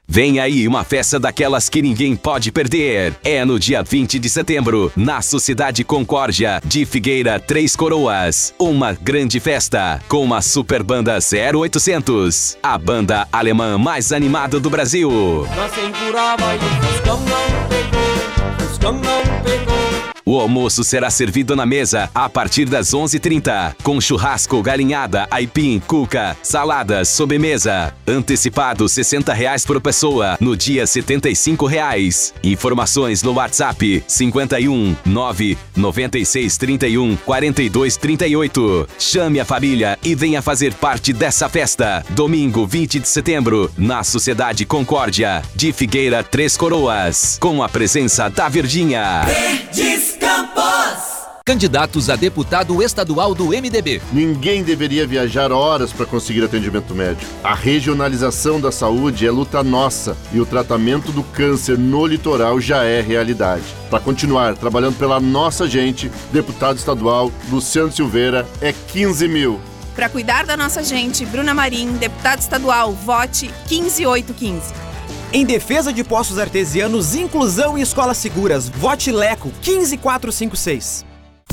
Vem aí uma festa daquelas que ninguém pode perder. É no dia 20 de setembro, na Sociedade Concórdia de Figueira 3 Coroas. Uma grande festa com uma super banda 0800. A banda alemã mais animada do Brasil. O almoço será servido na mesa a partir das 11h30, com churrasco, galinhada, aipim, cuca, saladas, sobremesa. Antecipado R$60 por pessoa, no dia R$75. Informações no WhatsApp 51 9 96 31 42 38. Chame a família e venha fazer parte dessa festa. Domingo 20 de setembro, na Sociedade Concórdia de Figueira 3 Coroas, com a presença da Verdinha. Candidatos a deputado estadual do MDB. Ninguém deveria viajar horas para conseguir atendimento médico. A regionalização da saúde é luta nossa e o tratamento do câncer no litoral já é realidade. Para continuar trabalhando pela nossa gente, deputado estadual Luciano Silveira é 15 mil. Para cuidar da nossa gente, Bruna Marim, deputado estadual, vote 15815. Em defesa de poços artesianos, inclusão e escolas seguras, vote Leco 15456.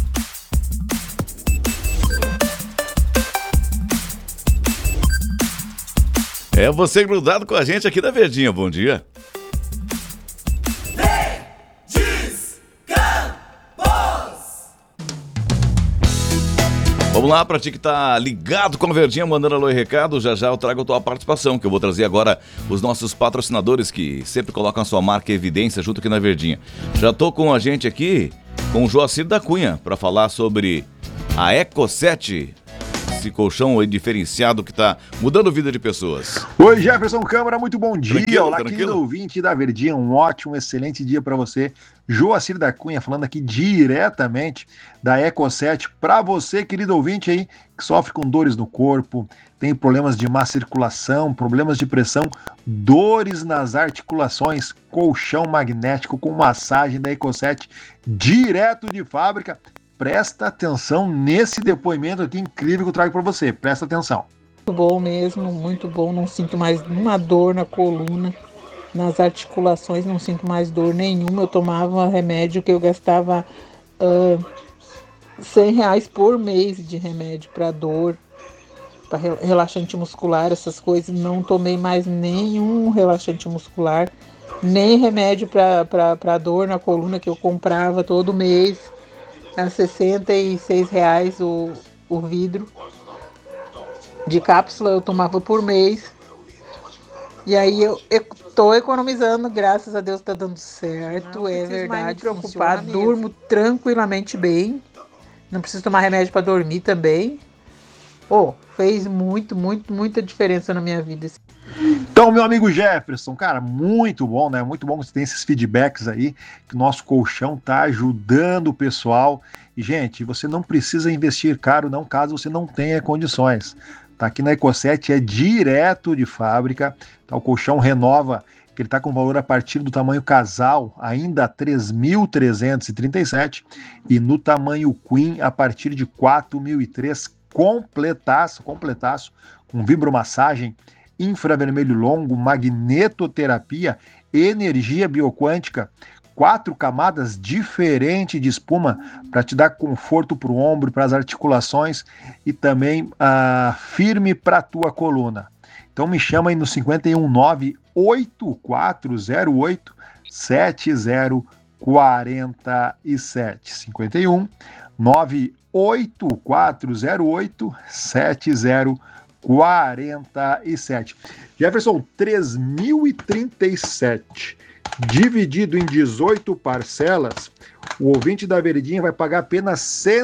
É você grudado com a gente aqui da Verdinha. Bom dia. Vamos lá, pra ti que tá ligado com a Verdinha, mandando alô e recado, já eu trago a tua participação, que eu vou trazer agora os nossos patrocinadores que sempre colocam a sua marca em evidência junto aqui na Verdinha. Já tô com a gente aqui, com o Joacir da Cunha, para falar sobre a Eco7, esse colchão aí diferenciado que tá mudando a vida de pessoas. Oi, Jefferson Câmara, muito bom dia. Tranquilo, Olá, querido ouvinte da Verdinha, um ótimo, excelente dia para você. Joacir da Cunha falando aqui diretamente da Eco7 para você, querido ouvinte aí, que sofre com dores no corpo, tem problemas de má circulação, problemas de pressão, dores nas articulações, colchão magnético com massagem da Eco7 direto de fábrica. Presta atenção nesse depoimento aqui incrível que eu trago para você. Presta atenção. Muito bom mesmo, muito bom. Não sinto mais uma dor na coluna, nas articulações, não sinto mais dor nenhuma. Eu tomava remédio que eu gastava R$100 por mês de remédio para dor, para relaxante muscular, essas coisas. Não tomei mais nenhum relaxante muscular, nem remédio para dor na coluna que eu comprava todo mês. Era R$66 o vidro de cápsula, eu tomava por mês. E aí eu tô economizando, graças a Deus tá dando certo, não, é verdade. Não preocupar, durmo tranquilamente bem. Não preciso tomar remédio para dormir também. Fez muita diferença na minha vida. Então, meu amigo Jefferson, cara, muito bom, né? Muito bom que você tem esses feedbacks aí, que o nosso colchão tá ajudando o pessoal. E, gente, você não precisa investir caro, não, caso você não tenha condições. Tá aqui na Eco7, é direto de fábrica. Tá, o colchão renova, que ele tá com valor a partir do tamanho casal, ainda R$ 3.337. E no tamanho Queen, a partir de R$ 4.003, completaço, com vibromassagem, infravermelho longo, magnetoterapia, energia bioquântica, 4 camadas diferentes de espuma para te dar conforto para o ombro, para as articulações e também firme para a tua coluna. Então me chama aí no 519-8408-7047. 519-8408-7047. Jefferson, 3.037 dividido em 18 parcelas, o ouvinte da Verdinha vai pagar apenas R$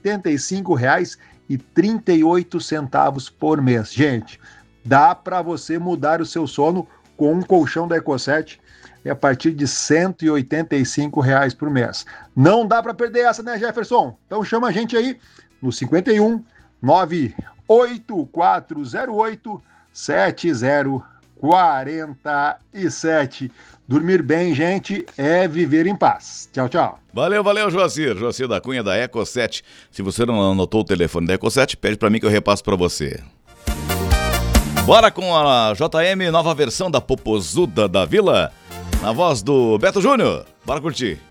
185,38 por mês. Gente, dá para você mudar o seu sono com um colchão da Eco7 a partir de R$ 185 por mês. Não dá para perder essa, né, Jefferson? Então chama a gente aí no 51 98408 7047. Dormir bem, gente, é viver em paz. Tchau, tchau. Valeu, Joacir. Joacir da Cunha da Eco7. Se você não anotou o telefone da Eco7, pede pra mim que eu repasso pra você. Bora com a JM, nova versão da Popozuda da Vila, na voz do Beto Júnior. Bora curtir.